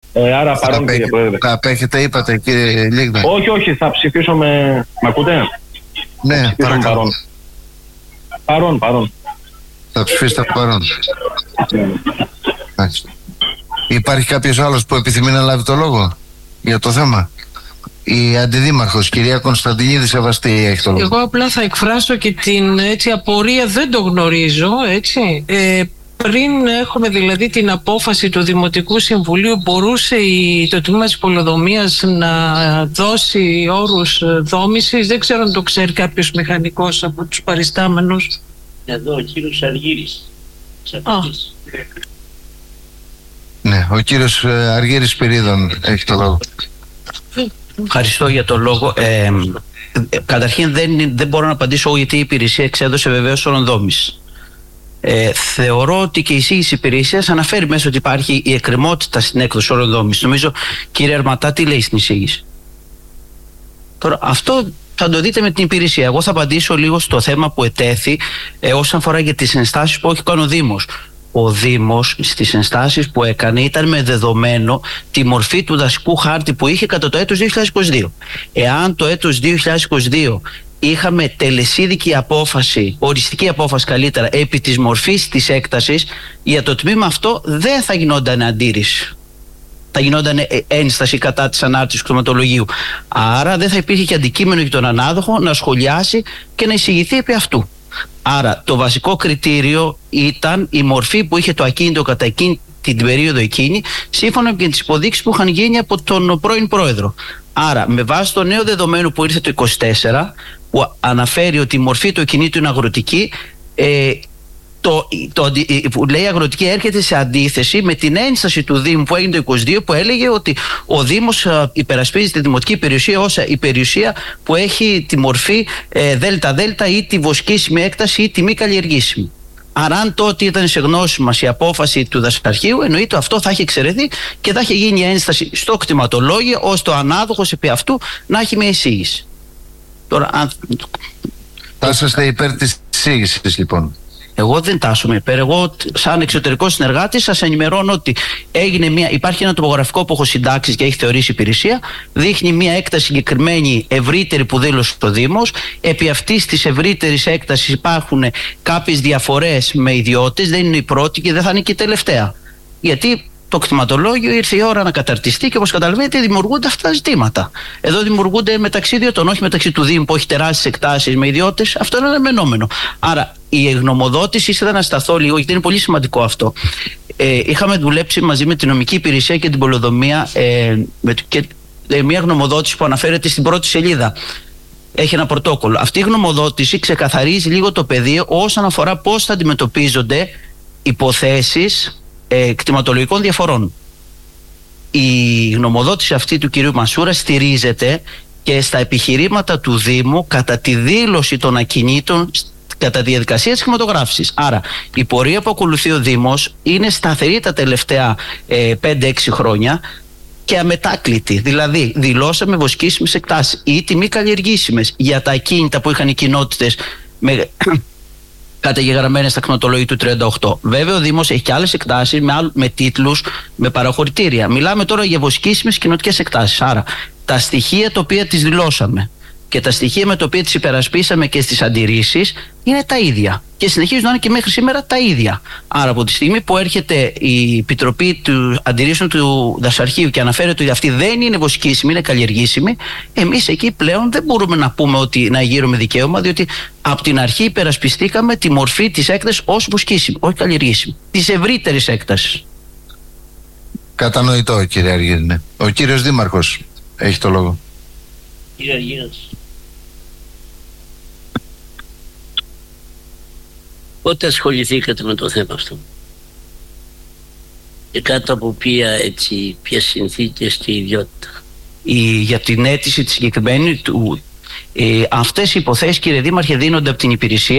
Άρα παρόν, κύριε Πρόεδρε. Θα απέχετε, είπατε, κύριε Λίγνα? Όχι, θα ψηφίσω με... Μ' ακούτε? Ναι, παρακαλώ. Παρόν. Θα ψηφίσετε παρόν. Υπάρχει κάποιος άλλος που επιθυμεί να λάβει το λόγο για το θέμα? Η Αντιδήμαρχος, κυρία Κωνσταντινίδη Σεβαστή, έχει το λόγο. Εγώ απλά θα εκφράσω και την απορία, δεν το γνωρίζω, έτσι. Πριν έχουμε δηλαδή την απόφαση του Δημοτικού Συμβουλίου, μπορούσε το τμήμα της Πολεοδομίας να δώσει όρους δόμησης? Δεν ξέρω αν το ξέρει κάποιος μηχανικός από τους παριστάμενους. Εδώ ο κύριος Αργύρης. Ναι, ο κύριος Αργύρης Σπυρίδων έχει το λόγο. Ευχαριστώ για το λόγο. Καταρχήν δεν μπορώ να απαντήσω γιατί η υπηρεσία εξέδωσε βεβαίως όρων δόμησης. Θεωρώ ότι και η εισήγηση υπηρεσίας αναφέρει μέσα ότι υπάρχει η εκκρεμότητα στην έκδοση όρων δόμησης. Νομίζω, κύριε Αρματά, τι λέει στην εισήγηση? Τώρα αυτό θα το δείτε με την υπηρεσία. Εγώ θα απαντήσω λίγο στο θέμα που ετέθη όσον αφορά για τις ενστάσεις που έχει κάνει ο Δήμος. Ο Δήμος στις ενστάσεις που έκανε ήταν με δεδομένο τη μορφή του δασικού χάρτη που είχε κατά το έτος 2022. Εάν το έτος 2022 είχαμε τελεσίδικη απόφαση, οριστική απόφαση καλύτερα, επί της μορφής της έκτασης, για το τμήμα αυτό δεν θα γινόταν αντίρρηση. Θα γινόταν ένσταση κατά της ανάρτησης του κτηματολογίου. Άρα δεν θα υπήρχε και αντικείμενο για τον ανάδοχο να σχολιάσει και να εισηγηθεί επί αυτού. Άρα το βασικό κριτήριο ήταν η μορφή που είχε το ακίνητο κατά εκείνη την περίοδο εκείνη, σύμφωνα με τις υποδείξεις που είχαν γίνει από τον πρώην πρόεδρο. Άρα με βάση το νέο δεδομένο που ήρθε το 24, που αναφέρει ότι η μορφή του ακινήτου είναι αγροτική, που λέει αγροτική έρχεται σε αντίθεση με την ένσταση του Δήμου που έγινε το 22, που έλεγε ότι ο Δήμος υπερασπίζει τη δημοτική περιουσία ως η περιουσία που έχει τη μορφή ΔΔ ή τη βοσκήσιμη έκταση ή τη μη καλλιεργήσιμη. Άρα αν τότε ήταν σε γνώση μας η απόφαση του δασαρχείου, εννοείται αυτό θα έχει εξαιρεθεί και θα έχει γίνει ένσταση στο κτηματολόγιο ώστε ο ανάδοχος επί αυτού να έχει μια εισήγηση. Τώρα, θα είσαστε υπέρ της εισήγησης λοιπόν? Εγώ δεν τάσσομαι υπέρ. Εγώ, σαν εξωτερικό συνεργάτη, σας ενημερώνω ότι υπάρχει ένα τοπογραφικό που έχω συντάξει και έχει θεωρήσει υπηρεσία. Δείχνει μια έκταση συγκεκριμένη, ευρύτερη, που δήλωσε το Δήμος. Επί αυτής της ευρύτερης έκτασης υπάρχουν κάποιες διαφορές με ιδιώτες. Δεν είναι η πρώτη και δεν θα είναι και η τελευταία. Γιατί το κτηματολόγιο ήρθε η ώρα να καταρτιστεί και όπως καταλαβαίνετε δημιουργούνται αυτά τα ζητήματα. Εδώ δημιουργούνται μεταξύ ιδιωτών, όχι μεταξύ του Δήμου που έχει τεράστιες εκτάσεις με ιδιώτες. Αυτό είναι αναμενόμενο. Άρα η γνωμοδότηση ήθελα να σταθώ λίγο, γιατί είναι πολύ σημαντικό αυτό. Είχαμε δουλέψει μαζί με την νομική υπηρεσία και την πολεοδομία μια γνωμοδότηση που αναφέρεται στην πρώτη σελίδα. Έχει ένα πρωτόκολλο. Αυτή η γνωμοδότηση ξεκαθαρίζει λίγο το πεδίο όσον αφορά πώς θα αντιμετωπίζονται υποθέσεις κτηματολογικών διαφορών. Η γνωμοδότηση αυτή του κυρίου Μασούρα στηρίζεται και στα επιχειρήματα του Δήμου κατά τη δήλωση των ακινήτων κατά τη διαδικασία της χρηματογράφησης. Άρα η πορεία που ακολουθεί ο Δήμος είναι σταθερή τα τελευταία 5-6 χρόνια και αμετάκλητη. Δηλαδή δηλώσαμε βοσκήσιμες εκτάσεις ή τιμή καλλιεργήσιμες για τα ακίνητα που είχαν οι κοινότητες καταγεγραμμένες στα κτηματολόγια του 38. Βέβαια ο Δήμος έχει και άλλες εκτάσεις με τίτλους, με παραχωρητήρια. Μιλάμε τώρα για βοσκήσιμες κοινοτικές εκτάσεις. Άρα τα στοιχεία τα οποία τις δηλώσαμε και τα στοιχεία με τα οποία τις υπερασπίσαμε και στις αντιρρήσεις είναι τα ίδια και συνεχίζουν να είναι και μέχρι σήμερα τα ίδια. Άρα από τη στιγμή που έρχεται η Επιτροπή του Αντιρρήσεων του Δασαρχείου και αναφέρει ότι αυτή δεν είναι βοσκήσιμη, είναι καλλιεργήσιμη, εμείς εκεί πλέον δεν μπορούμε να πούμε ότι να γύρουμε δικαίωμα, διότι από την αρχή υπερασπιστήκαμε τη μορφή της έκτασης ως βοσκήσιμη, όχι καλλιεργήσιμη, της ευρύτερης έκτασης. Κατανοητό, κύριε Αργύρη. Ναι. Ο κύριος Δήμαρχος έχει το λόγο. Κύριε Αργύρης, πότε ασχοληθήκατε με το θέμα αυτό και κάτω από ποιες συνθήκες και ιδιότητα? Για την αίτηση της συγκεκριμένη αυτές οι υποθέσεις, κύριε Δήμαρχε, δίνονται από την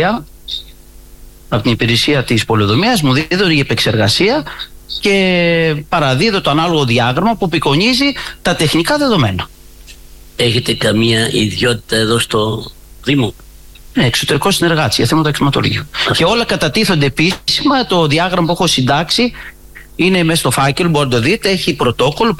υπηρεσία της πολεοδομίας, μου δίδονται για επεξεργασία και παραδίδω το ανάλογο διάγραμμα που απεικονίζει τα τεχνικά δεδομένα. Έχετε καμία ιδιότητα εδώ στο Δήμο? Ναι, εξωτερικό συνεργάτη για θέματα κτηματολογίου. Και όλα κατατίθονται επίσημα. Το διάγραμμα που έχω συντάξει είναι μέσα στο φάκελο, μπορείτε να το δείτε, έχει πρωτόκολλο.